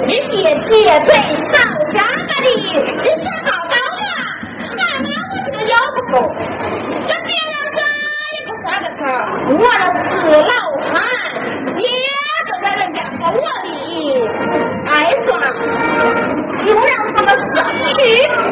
一些铁腿上家的，这是好高呀！看来我这个腰不够，这别人说也不算个事儿，我的死老汉也都在人家和我里，哎算，就让他们死去。